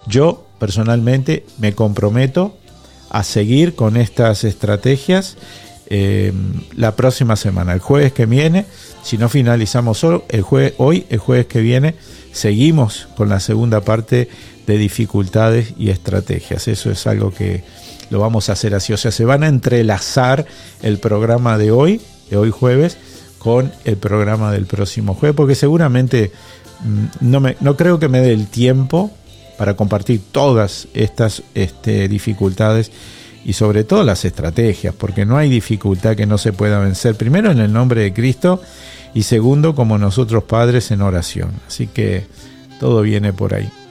Yo personalmente me comprometo a seguir con estas estrategias la próxima semana, el jueves que viene. Si no finalizamos solo el jueves que viene seguimos con la segunda parte de dificultades y estrategias. Eso es algo que lo vamos a hacer así, o sea, se van a entrelazar el programa de hoy jueves, con el programa del próximo jueves, porque seguramente no creo que me dé el tiempo para compartir todas estas dificultades y sobre todo las estrategias, porque no hay dificultad que no se pueda vencer, primero en el nombre de Cristo y segundo como nosotros padres en oración. Así que todo viene por ahí.